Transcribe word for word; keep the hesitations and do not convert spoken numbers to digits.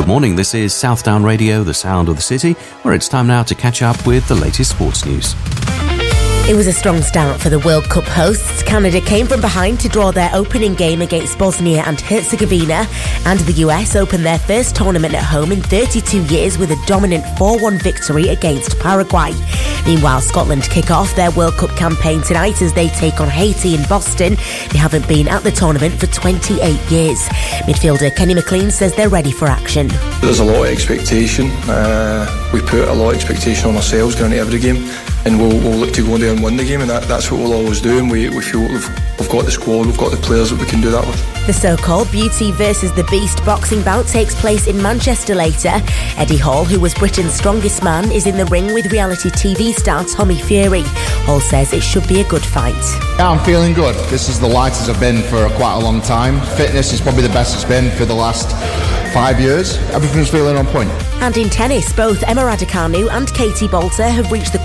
Good morning, this is Southdown Radio, the sound of the city, where it's time now to catch up with the latest sports news. It was a strong start for the World Cup hosts. Canada came from behind to draw their opening game against Bosnia and Herzegovina, and the U S opened their first tournament at home in thirty-two years with a dominant four one victory against Paraguay. Meanwhile, Scotland kick off their World Cup campaign tonight as they take on Haiti in Boston. They haven't been at the tournament for twenty-eight years. Midfielder Kenny McLean says they're ready for action. There's a lot of expectation. Uh, we put a lot of expectation on ourselves going into every game, and we'll, we'll look to go in there and win the game, and that, that's what we'll always do. And we, we feel we've, we've got the squad, we've got the players that we can do that with. The so-called Beauty versus the Beast boxing bout takes place in Manchester later. Eddie Hall, who was Britain's strongest man, is in the ring with reality T V star Tommy Fury. Hall says it should be a good fight. Yeah, I'm feeling good. This is the lightest I've been for quite a long time. Fitness is probably the best it's been for the last five years. Everything's feeling on point. And in tennis, both Emma Raducanu and Katie Boulter have reached the